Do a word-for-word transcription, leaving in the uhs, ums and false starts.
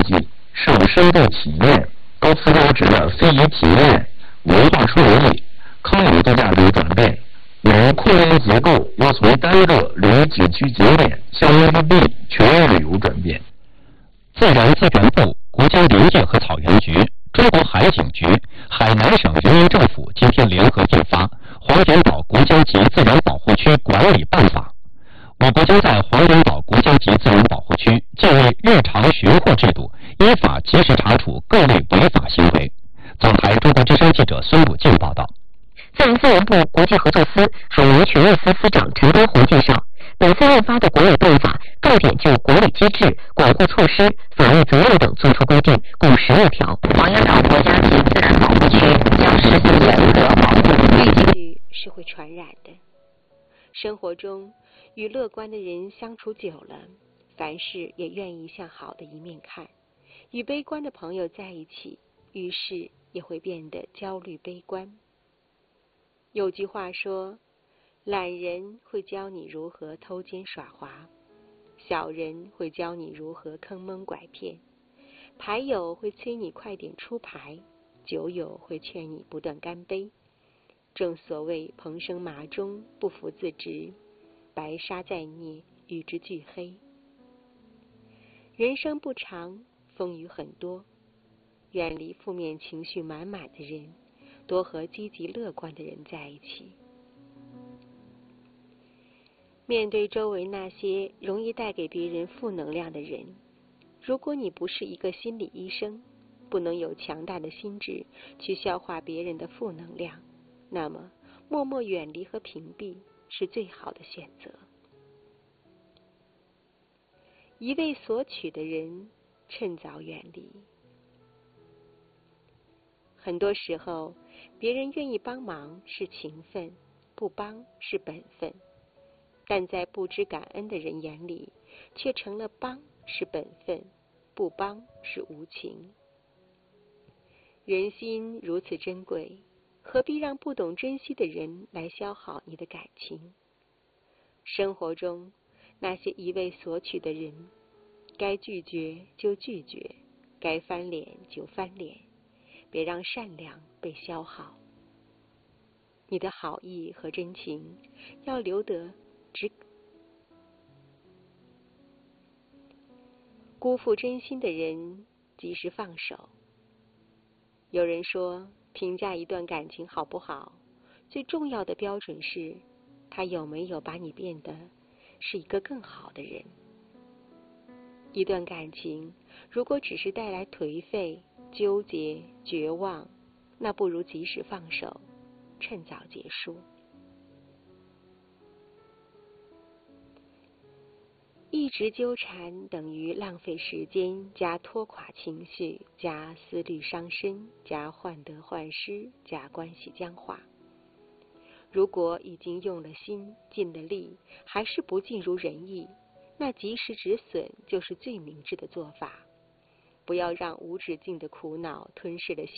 计，事务深度体验，高附加值的非遗体验，文化输入抗有度价值转变。我们扩容结构要从单个旅游景区景点向目的地全域旅游转变。 自然资源部、国家林业和草原局、中国海警局、海南省人民政府今天联合印发《黄岩岛国家级自然保护区管理办法》。我国将在黄岩岛国家级自然保护区建立日常巡获制度，依法及时查处各类违法行为。总台中国之声记者孙鲁静报道。 自然资源部国际合作司海南权益司司长陈根红介绍，本次印发的管理办法重点就管理机制、管护措施、法律责任等作出规定，共十六条。 黄岩岛国家级自然保护区将实行严格保护绿地是会传染的。生活中与乐观的人相处久了，凡事也愿意向好的一面看；与悲观的朋友在一起，遇事也会变得焦虑悲观。有句话说，懒人会教你如何偷奸耍滑，小人会教你如何坑蒙拐骗，牌友会催你快点出牌，酒友会劝你不断干杯。正所谓蓬生麻中，不服自直，白沙在涅，与之俱黑。人生不长，风雨很多，远离负面情绪满满的人，多和积极乐观的人在一起。面对周围那些容易带给别人负能量的人，如果你不是一个心理医生，不能有强大的心智去消化别人的负能量，那么默默远离和屏蔽是最好的选择。一味索取的人，趁早远离。很多时候，别人愿意帮忙是情分，不帮是本分，但在不知感恩的人眼里，却成了帮是本分，不帮是无情。人心如此珍贵，何必让不懂珍惜的人来消耗你的感情？生活中那些一味索取的人，该拒绝就拒绝，该翻脸就翻脸，别让善良被消耗。你的好意和真情要留得只辜负真心的人，及时放手。有人说，评价一段感情好不好，最重要的标准是他有没有把你变得是一个更好的人。一段感情如果只是带来颓废、纠结、绝望，那不如及时放手，趁早结束。一直纠缠等于浪费时间，加拖垮情绪，加思虑伤身，加患得患失，加关系僵化。如果已经用了心，尽了力，还是不尽如人意，那及时止损就是最明智的做法。不要让无止境的苦恼吞噬了心。